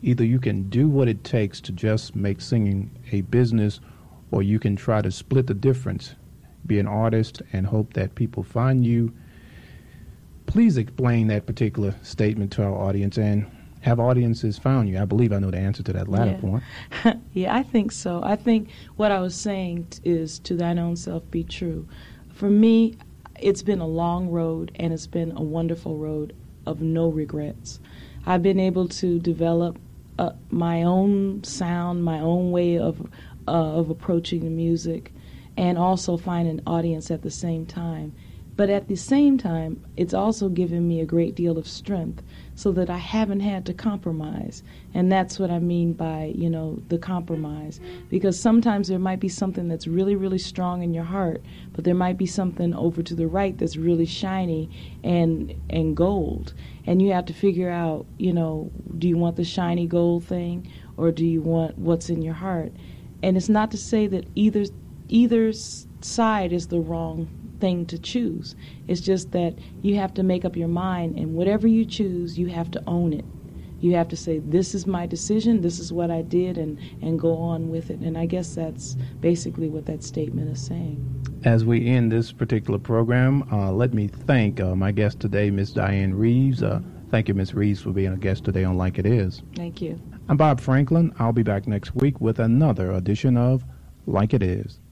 Either you can do what it takes to just make singing a business, or you can try to split the difference, be an artist, and hope that people find you. Please explain that particular statement to our audience and have audiences found you. I believe I know the answer to that latter point. Yeah, I think so. I think what I was saying is to thine own self be true. For me, it's been a long road, and it's been a wonderful road of no regrets. I've been able to develop my own sound, my own way of approaching the music, and also find an audience at the same time. But at the same time, it's also given me a great deal of strength so that I haven't had to compromise. And that's what I mean by, the compromise. Because sometimes there might be something that's really, really strong in your heart, but there might be something over to the right that's really shiny and gold. And you have to figure out, do you want the shiny gold thing, or do you want what's in your heart? And it's not to say that either side is the wrong thing to choose. It's just that you have to make up your mind, and whatever you choose, you have to own it. You have to say, this is my decision, this is what I did, and go on with it. And I guess that's basically what that statement is saying. As we end this particular program, let me thank my guest today, Miss Diane Reeves. Thank you, Miss Reeves, for being a guest today on Like It Is. Thank you. I'm Bob Franklin. I'll be back next week with another edition of Like It Is.